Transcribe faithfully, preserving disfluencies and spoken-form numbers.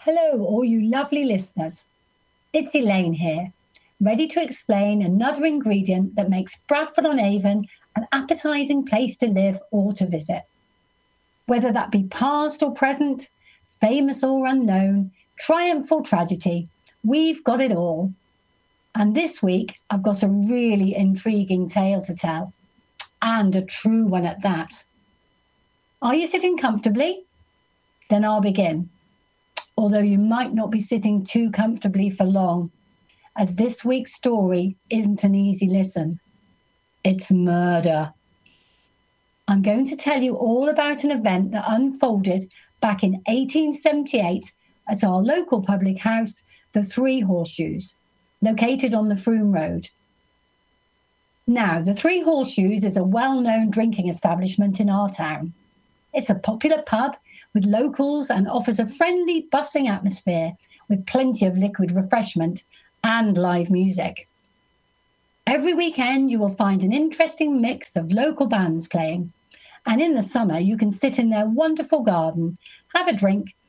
Hello, all you lovely listeners. It's Elaine here, ready to explain another ingredient that makes Bradford-on-Avon an appetising place to live or to visit. Whether that be past or present, famous or unknown, triumph or tragedy, we've got it all. And this week, I've got a really intriguing tale to tell, and a true one at that. Are you sitting comfortably? Then I'll begin. Although you might not be sitting too comfortably for long, as this week's story isn't an easy listen. It's murder. I'm going to tell you all about an event that unfolded back in eighteen seventy-eight at our local public house, the Three Horseshoes, located on the Frome Road. Now, the Three Horseshoes is a well-known drinking establishment in our town. It's a popular pub with locals and offers a friendly, bustling atmosphere with plenty of liquid refreshment and live music. Every weekend you will find an interesting mix of local bands playing, and in the summer you can sit in their wonderful garden, have a drink